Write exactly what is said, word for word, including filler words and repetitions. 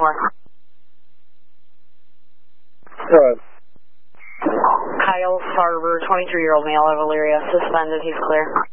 for? Go ahead. Kyle Farber, twenty-three-year-old male out of Elyria, suspended. He's clear.